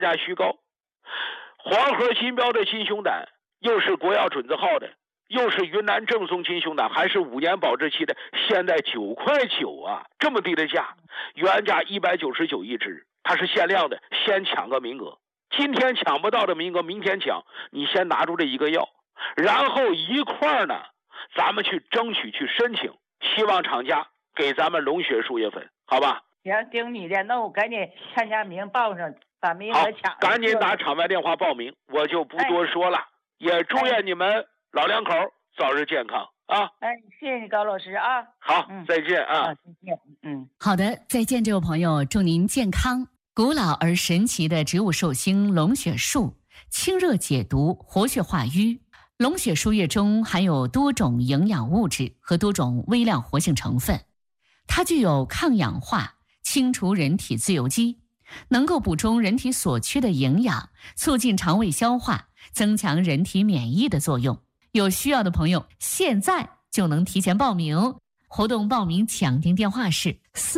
价虚高。黄河金标的金熊胆，又是国药准字号的，又是云南正宗金熊胆，还是5年保质期的，现在9.9块啊，这么低的价，原价199一只，它是限量的，先抢个名额。今天抢不到的名额，明天抢。你先拿出这一个药，然后一块呢，咱们去争取去申请，希望厂家给咱们龙血树叶粉，好吧？ 行，听你的，那我赶紧参加名报上，把名额抢。 赶紧打场外电话报名，我就不多说了。也祝愿你们老两口早日健康啊！ 谢谢你高老师啊。 好，再见啊！ 再见。 好的，再见，这位朋友，祝您健康。古老而神奇的植物寿星龙血树，清热解毒，活血化瘀。龙血树叶中含有多种营养物质和多种微量活性成分，它具有抗氧化、清除人体自由基，能够补充人体所缺的营养，促进肠胃消化，增强人体免疫的作用。有需要的朋友现在就能提前报名，活动报名抢订电话是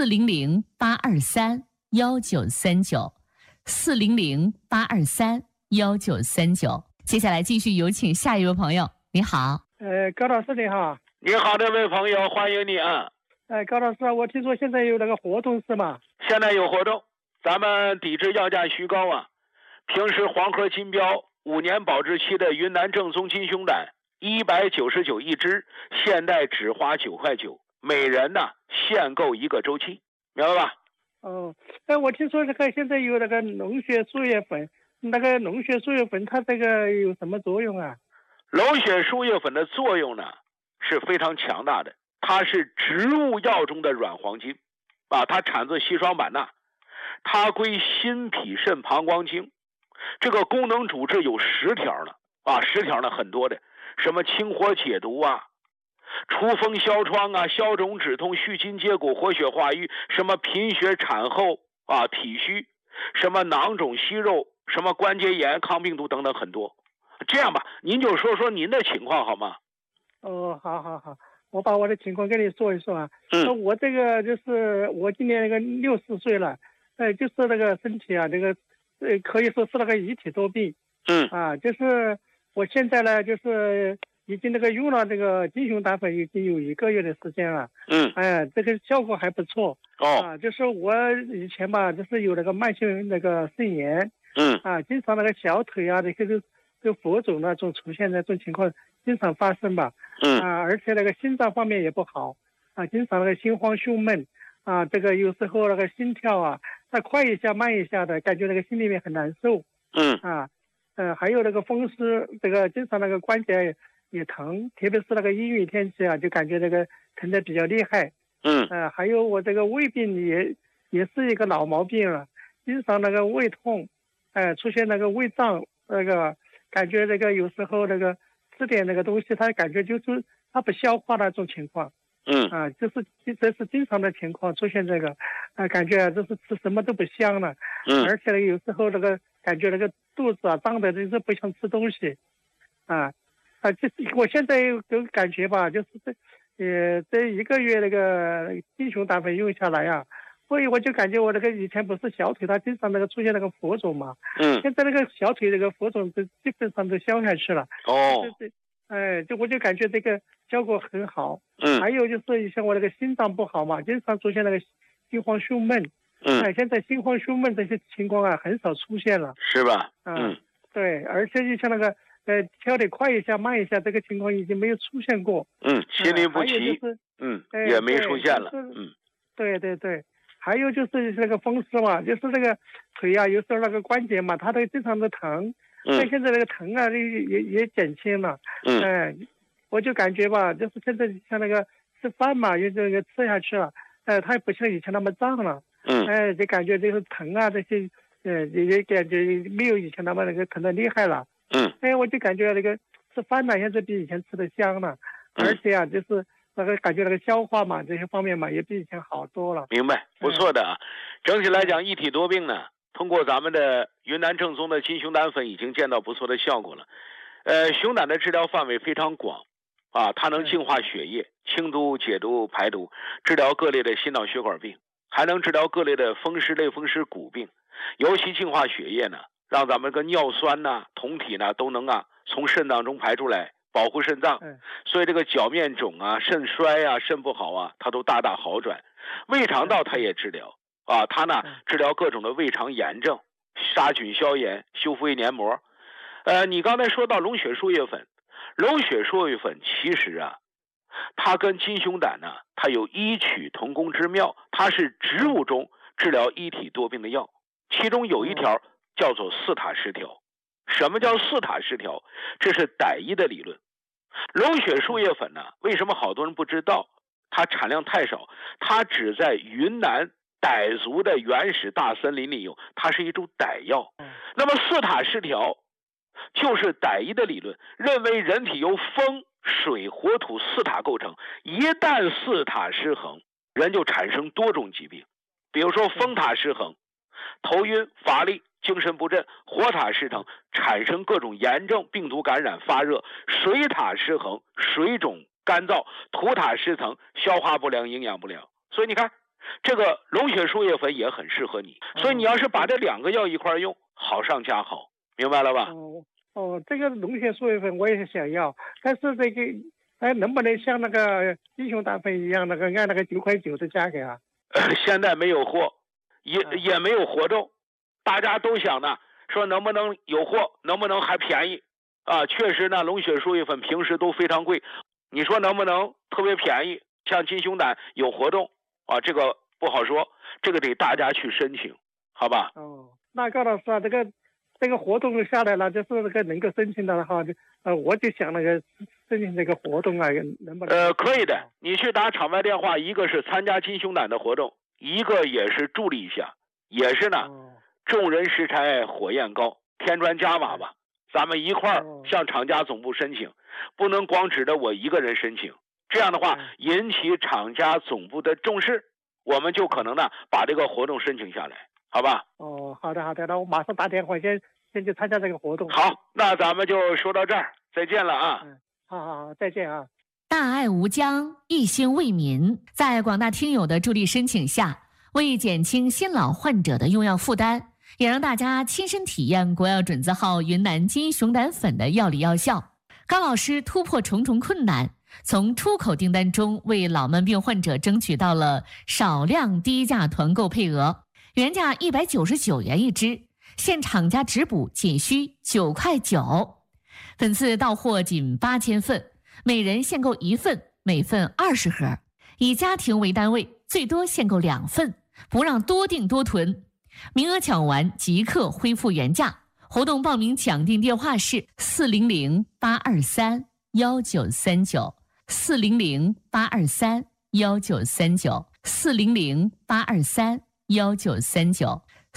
400-823-1939，400-823-1939。接下来继续有请下一位朋友。你好。 高老师你好。 你好，这位朋友，欢迎你啊。 高老师，我听说现在有那个活动是吗？ 现在有活动，咱们抵制药价虚高啊。平时黄河金标5年保质期的云南正宗金熊胆199一只，现在只花9.9块，每人呢限购1个周期，明白吧？ 我听说这个现在有那个龙血树叶粉，那个龙血树叶粉它这个有什么作用啊？ 龙血树叶粉的作用呢是非常强大的，它是植物药中的软黄金啊，它产自西双版纳，它归心脾肾膀胱经，这个功能主治有10条呢啊，10条呢很多的，什么清火解毒啊，除风消疮啊，消肿止痛，续筋接骨，活血化瘀，什么贫血产后啊，体虚，什么囊肿息肉，什么关节炎，抗病毒等等很多。这样吧，您就说说您的情况好吗？ 好，我把我的情况跟你说一说啊。我这个就是我今年那个60岁了，就是那个身体啊，这个可以说是那个一体多病。就是我现在呢，就是已经那个用了这个金熊胆粉已经有1个月的时间了。这个效果还不错。就是我以前吧，就是有那个慢性那个肾炎。经常那个小腿啊，这个浮肿那种出现那种情况经常发生吧。而且那个心脏方面也不好经常那个心慌胸闷这个有时候那个心跳啊，它快一下慢一下的，感觉那个心里面很难受。还有那个风湿，这个经常那个关节也疼，特别是那个阴雨天气啊，就感觉那个疼得比较厉害。还有我这个胃病也是一个老毛病了，经常那个胃痛，出现那个胃胀，那个感觉那个有时候那个吃点那个东西，他感觉就是他不消化那种情况。这是经常的情况出现这个，感觉就是吃什么都不香了。而且有时候那个感觉那个肚子啊胀的，就是不想吃东西。我现在有感觉吧，就是这1个月那个金熊胆粉用下来啊，所以我就感觉我那个以前不是小腿它经常那个出现那个浮肿嘛。现在那个小腿那个浮肿都基本上都消下去了。我就感觉这个效果很好。还有就是像我那个心脏不好嘛，经常出现那个心慌胸闷。现在心慌胸闷这些情况啊很少出现了， 是吧？ 对，而且就像那个跳得快一下慢一下，这个情况已经没有出现过。 心律不齐。也没出现了。 对，还有就是那个风湿嘛，就是那个腿啊，有时候那个关节嘛，它都经常的疼。但现在那个疼啊也减轻了。我就感觉吧，就是现在像那个吃饭嘛，有这个吃下去了，它也不像以前那么胀了。就感觉这个疼啊这些，也感觉没有以前那么那个疼的厉害了。我就感觉那个吃饭呢，现在比以前吃的香了。而且啊，就是那个感觉那个消化嘛，这些方面嘛，也比以前好多了。 明白，不错的啊。整体来讲，一体多病呢，通过咱们的云南正宗的金熊胆粉已经见到不错的效果了。熊胆的治疗范围非常广它能净化血液，清毒解毒排毒，治疗各类的心脑血管病，还能治疗各类的风湿类风湿骨病。尤其净化血液呢， 让咱们这个尿酸呐、酮体呢都能从肾脏中排出来，保护肾脏。所以这个脚面肿啊、肾衰啊、肾不好啊，它都大大好转。胃肠道它也治疗它呢治疗各种的胃肠炎症，杀菌消炎，修复胃黏膜。你刚才说到龙血树叶粉，龙血树叶粉其实它跟金熊胆呢，它有异曲同工之妙，它是植物中治疗一体多病的药，其中有一条叫做四塔失调。什么叫四塔失调？这是傣医的理论。龙血树叶粉呢，为什么好多人不知道？它产量太少，它只在云南傣族的原始大森林里有，它是一种傣药。那么四塔失调就是傣医的理论，认为人体由风、水、火、土四塔构成，一旦四塔失衡，人就产生多种疾病。比如说风塔失衡，头晕、乏力、精神不振；火塔失衡，产生各种炎症、病毒感染、发热；水塔失衡，水肿、干燥；土塔失衡，消化不良、营养不良。所以你看，这个龙血树叶粉也很适合你。所以你要是把这2个药一块用，好上加好，明白了吧？ 这个龙血树叶粉我也是想要，但是这个能不能像那个金熊胆粉一样，按那个9.9块的价格啊？ 现在没有货，也没有活动，大家都想呢，说能不能有货，能不能还便宜确实呢，龙血树叶粉平时都非常贵，你说能不能特别便宜？像金熊胆有活动这个不好说，这个得大家去申请，好吧？ 那高老师这个活动下来了，就是这个能够申请的话，我就想那个申请这个活动能不能？ 可以的，你去打场外电话，一个是参加金熊胆的活动，一个也是助力一下，也是呢，众人拾柴火焰高，添砖加瓦吧，咱们一块儿向厂家总部申请，不能光指着我一个人申请，这样的话引起厂家总部的重视，我们就可能呢把这个活动申请下来，好吧？ 好的，那我马上打电话先去参加这个活动。 好，那咱们就说到这儿，再见了啊！ 好，再见啊！ 大爱无疆，一心为民，在广大听友的助力申请下，为减轻新老患者的用药负担，也让大家亲身体验国药准字号云南金熊胆粉的药理药效。高老师突破重重困难，从出口订单中为老慢病患者争取到了少量低价团购配额，原价199元一支，现厂家直补仅需9.9块，本次到货仅8000份，每人限购1份，每份20盒，以家庭为单位，最多限购2份，不让多订多囤。名额抢完即刻恢复原价。活动报名抢订电话是400-823-1939 400-823-1939 400-823-1939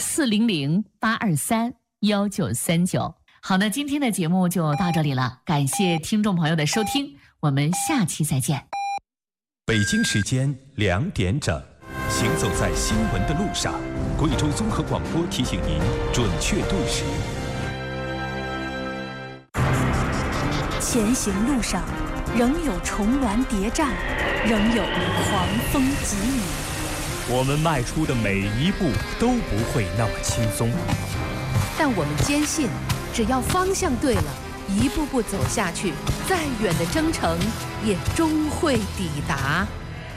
400-823-1939。好，那今天的节目就到这里了，感谢听众朋友的收听，我们下期再见。 北京时间2点整，行走在新闻的路上，贵州综合广播提醒您准确对时。 前行路上，仍有重峦叠嶂，仍有狂风急雨。 我们迈出的每一步都不会那么轻松， 但我们坚信，只要方向对了，一步步走下去，再远的征程也终会抵达。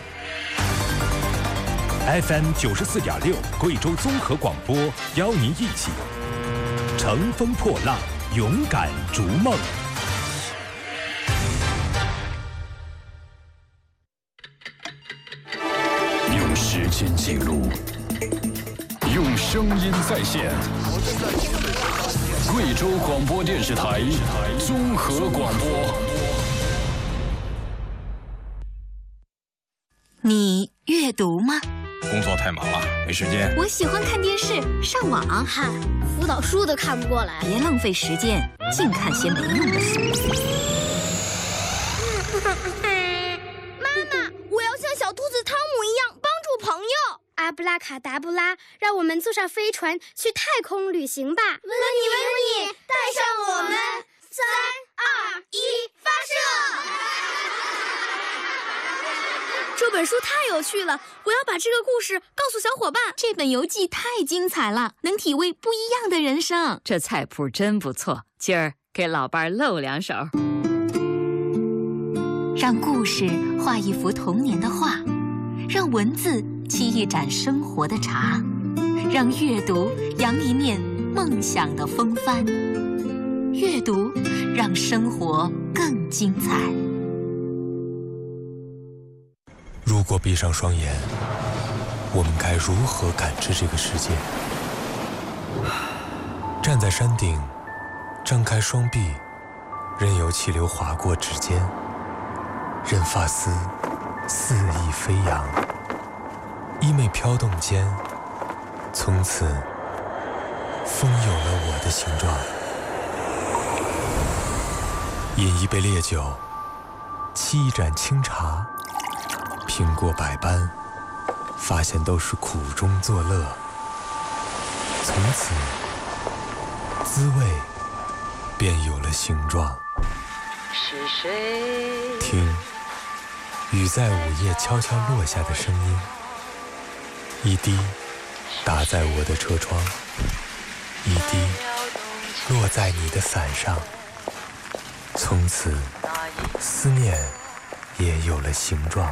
FM 94.6贵州综合广播邀您一起乘风破浪，勇敢逐梦。 用时间记录，用声音再现。贵州广播电视台综合广播。 你阅读吗？ 工作太忙了，没时间。 我喜欢看电视、上网。嗨，辅导书都看不过来。 别浪费时间，净看些没用的书。 妈妈，我要像小兔子汤姆一样帮助朋友。阿布拉卡达布拉，让我们坐上飞船去太空旅行吧！温妮，带上我们！3、2、1，发射！ 这本本书太有趣了，我要把这个故事告诉小伙伴。 这本游记太精彩了，能体味不一样的人生。 这菜谱真不错，今儿给老伴儿露两手。 让故事画一幅童年的画，让文字沏一盏生活的茶，让阅读扬一面梦想的风帆。阅读让生活更精彩。 如果闭上双眼，我们该如何感知这个世界？站在山顶，张开双臂，任由气流划过指尖，任发丝肆意飞扬，衣袂飘动间，从此风有了我的形状。饮一杯烈酒，沏一盏清茶，品过百般，发现都是苦中作乐。从此，滋味便有了形状。 是谁？ 听，雨在午夜悄悄落下的声音，一滴打在我的车窗，一滴落在你的伞上。从此，思念也有了形状。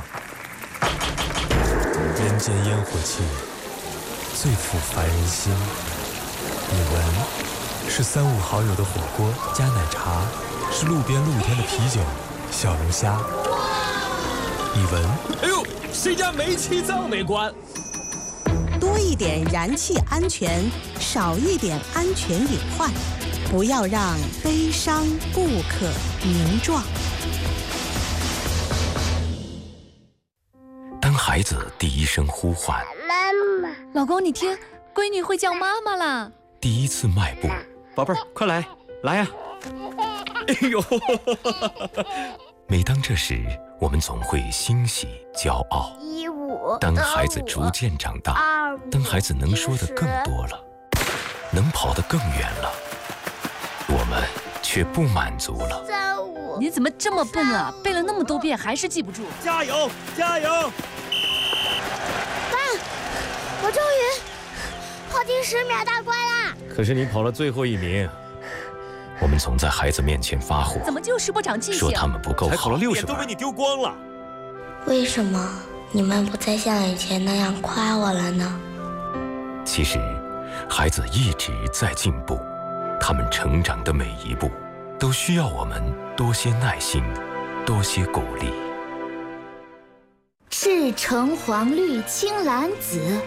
人间烟火气，最抚凡人心。你闻，是3、5好友的火锅加奶茶，是路边露天的啤酒、小龙虾。你闻， 哎呦，谁家煤气灶没关？ 多一点燃气安全，少一点安全隐患。不要让悲伤不可名状。 当孩子第一声呼唤， 妈妈，老公你听，闺女会叫妈妈啦。 第一次迈步， 宝贝儿，快来，来呀！哎呦！ 每当这时，我们总会欣喜骄傲。当孩子逐渐长大，当孩子能说的更多了，能跑得更远了，我们却不满足了。 你怎么这么笨啊？背了那么多遍还是记不住？ 加油，加油！ 爸，我终于跑进10秒大关啦！ 可是你跑了最后1名。 我们总在孩子面前发火， 怎么就是不长记性？ 说他们不够好， 才考了60分， 都被你丢光了。 为什么你们不再像以前那样夸我了呢？ 其实，孩子一直在进步，他们成长的每一步，都需要我们多些耐心，多些鼓励。 是橙黄绿青蓝紫。